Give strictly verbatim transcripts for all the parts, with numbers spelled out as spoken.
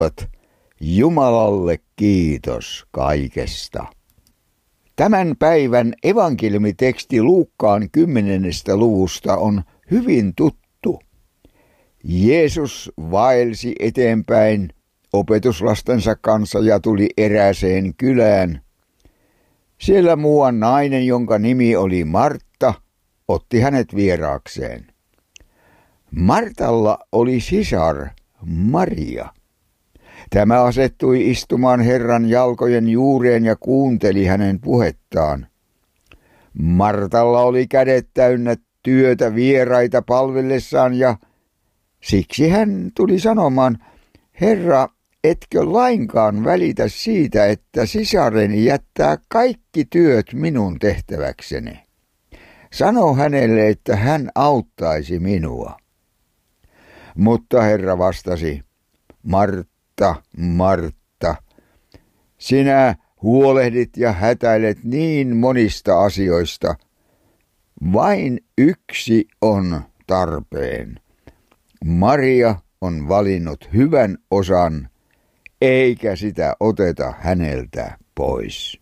Jumalalle kiitos kaikesta. Tämän päivän evankeliumiteksti Luukkaan kymmenennestä luvusta on hyvin tuttu. Jeesus vaelsi eteenpäin opetuslastensa kanssa ja tuli erääseen kylään. Siellä muuan nainen, jonka nimi oli Martta, otti hänet vieraakseen. Martalla oli sisar Maria. Tämä asettui istumaan Herran jalkojen juureen ja kuunteli hänen puhettaan. Martalla oli kädet täynnä työtä vieraita palvellessaan ja siksi hän tuli sanomaan, Herra, etkö lainkaan välitä siitä, että sisareni jättää kaikki työt minun tehtäväkseni? Sano hänelle, että hän auttaisi minua. Mutta Herra vastasi, Martta, Martta, sinä huolehdit ja hätäilet niin monista asioista. Vain yksi on tarpeen. Maria on valinnut hyvän osan, eikä sitä oteta häneltä pois.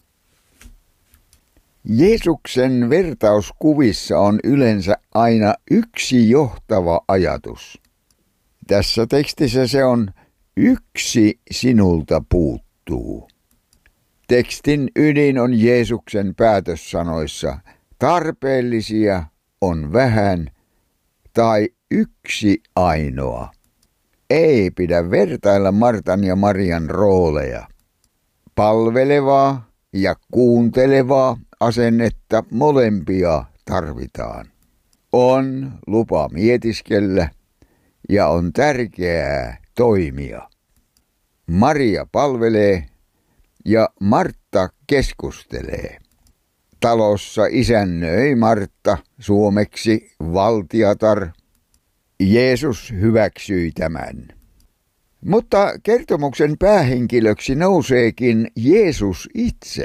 Jeesuksen vertauskuvissa on yleensä aina yksi johtava ajatus. Tässä tekstissä se on yksi sinulta puuttuu. Tekstin ydin on Jeesuksen päätössanoissa. Tarpeellisia on vähän tai yksi ainoa. Ei pidä vertailla Martan ja Marian rooleja. Palvelevaa ja kuuntelevaa asennetta molempia tarvitaan. On lupa mietiskellä ja on tärkeää toimia. Maria palvelee ja Martta keskustelee. Talossa isännöi Martta, suomeksi valtiatar. Jeesus hyväksyi tämän. Mutta kertomuksen päähenkilöksi nouseekin Jeesus itse.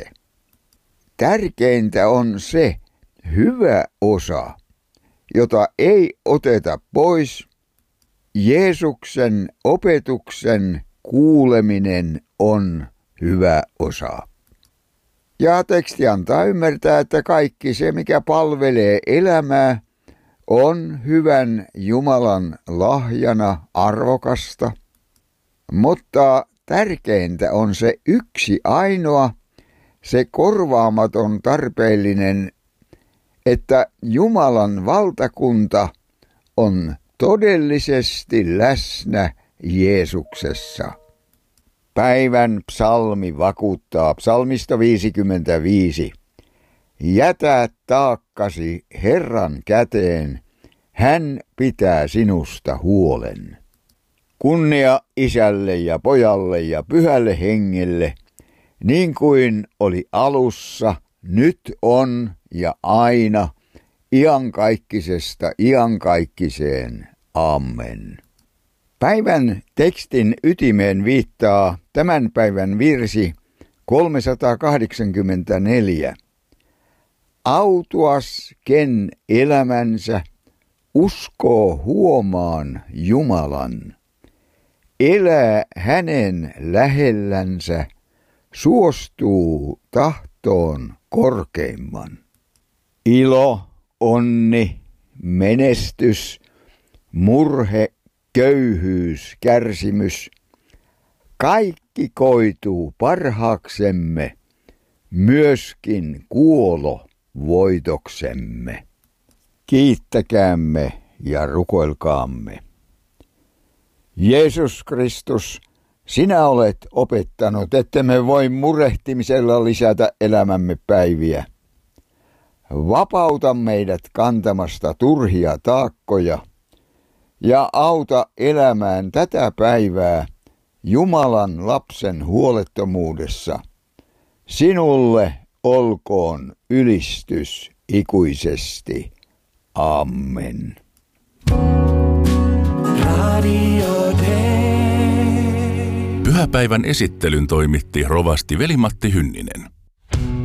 Tärkeintä on se hyvä osa, jota ei oteta pois. Jeesuksen opetuksen kuuleminen on hyvä osa. Ja teksti antaa ymmärtää, että kaikki se, mikä palvelee elämää, on hyvän Jumalan lahjana arvokasta. Mutta tärkeintä on se yksi ainoa, se korvaamaton tarpeellinen, että Jumalan valtakunta on todellisesti läsnä Jeesuksessa. Päivän psalmi vakuuttaa psalmista viisikymmentäviisi. Jätä taakkasi Herran käteen, hän pitää sinusta huolen. Kunnia Isälle ja Pojalle ja Pyhälle Hengelle, niin kuin oli alussa, nyt on ja aina, iankaikkisesta iankaikkiseen. Amen. Päivän tekstin ytimeen viittaa tämän päivän virsi kolmesataakahdeksankymmentäneljä. Autuas, ken elämänsä uskoo huomaan Jumalan, elää hänen lähellänsä, suostuu tahtoon korkeimman. Ilo, onni, menestys, murhe, köyhyys, kärsimys, kaikki koituu parhaaksemme, myöskin kuolo voitoksemme. Kiittäkäämme ja rukoilkaamme. Jeesus Kristus, sinä olet opettanut, ettemme voi murehtimisella lisätä elämämme päiviä. Vapauta meidät kantamasta turhia taakkoja ja auta elämään tätä päivää Jumalan lapsen huolettomuudessa. Sinulle olkoon ylistys ikuisesti. Amen. Pyhäpäivän esittelyn toimitti rovasti Veli-Matti Hynninen.